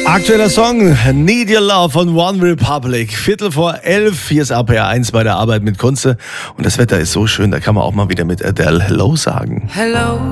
Aktueller Song, Need Your Love von One Republic. 11:15, hier ist APR 1 bei der Arbeit mit Kunze. Und das Wetter ist so schön, da kann man auch mal wieder mit Adele Hello sagen. Hello.